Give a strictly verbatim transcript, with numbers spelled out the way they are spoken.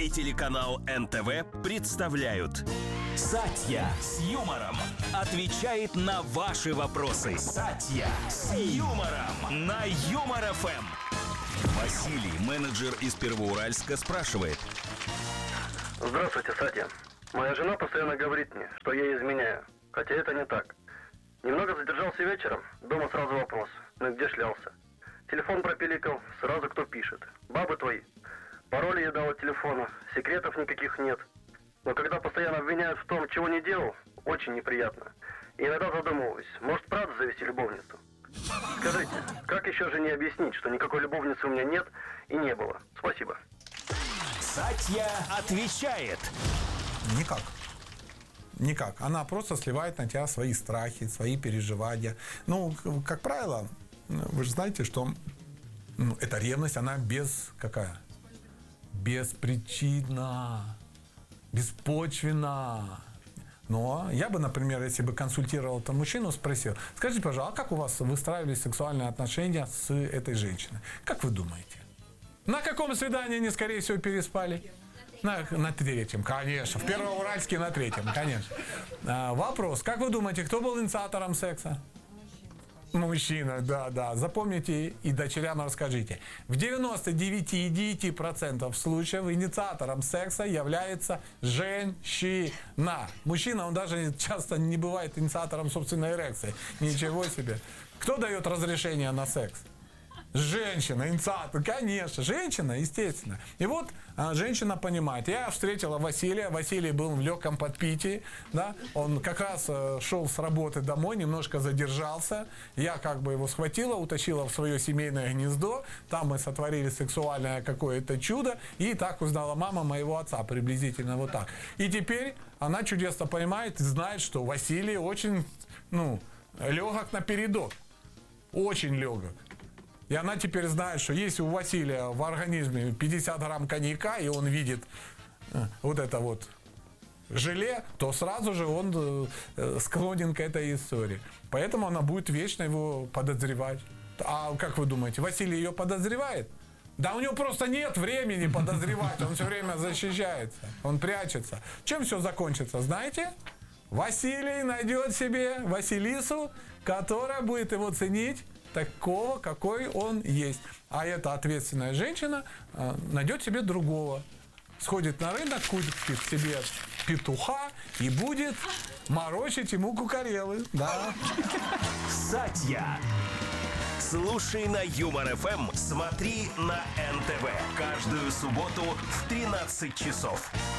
и телеканал эн тэ вэ представляют «Сатья с юмором» отвечает на ваши вопросы. «Сатья с юмором» на Юмор эф эм. Василий, менеджер из Первоуральска, спрашивает. Здравствуйте, Сатья. Моя жена постоянно говорит мне, что я ей изменяю, хотя это не так. Немного задержался вечером, дома сразу вопрос: ну где шлялся? Телефон пропиликал, сразу кто пишет. Бабы твои. Пароли я дал от телефона, секретов никаких нет. Но когда постоянно обвиняют в том, чего не делал, очень неприятно. И иногда задумываюсь, может правда завести любовницу? Скажите, как еще жене объяснить, что никакой любовницы у меня нет и не было? Спасибо. Сатья отвечает. Никак. Никак. Она просто сливает на тебя свои страхи, свои переживания. Ну, как правило, вы же знаете, что ну, эта ревность, она без какая? Беспричинна, беспочвенна. Но я бы, например, если бы консультировал этого мужчину, спросил: скажите, пожалуйста, а как у вас выстраивались сексуальные отношения с этой женщиной? Как вы думаете? На каком свидании они, скорее всего, переспали? На, на третьем, конечно. В Первоуральске на третьем, конечно. А, вопрос. Как вы думаете, кто был инициатором секса? Мужчина, да, да. Запомните и дочерям расскажите. В девяносто девять целых девять десятых процента случаев инициатором секса является женщина. Мужчина, он даже часто не бывает инициатором собственной эрекции. Ничего себе. Кто дает разрешение на секс? Женщина, инициатор, конечно, женщина, естественно. И вот а, женщина понимает. Я встретила Василия, Василий был в легком подпитии, да, он как раз э, шел с работы домой, немножко задержался, я как бы его схватила, утащила в свое семейное гнездо, там мы сотворили сексуальное какое-то чудо, и так узнала мама моего отца, приблизительно вот так. И теперь она чудесно понимает и знает, что Василий очень, ну, легок на передок, очень легок. И она теперь знает, что если у Василия в организме пятьдесят грамм коньяка, и он видит э, вот это вот желе, то сразу же он э, склонен к этой истории. Поэтому она будет вечно его подозревать. А как вы думаете, Василий ее подозревает? Да у него просто нет времени подозревать, он все время защищается, он прячется. Чем все закончится, знаете? Василий найдет себе Василису, которая будет его ценить такого, какой он есть. А эта ответственная женщина э, найдет себе другого. Сходит на рынок, купит себе петуха и будет морочить ему кукарелы. Да. Сатья. Слушай на Юмор эф эм, смотри на эн тэ вэ. Каждую субботу в тринадцать часов.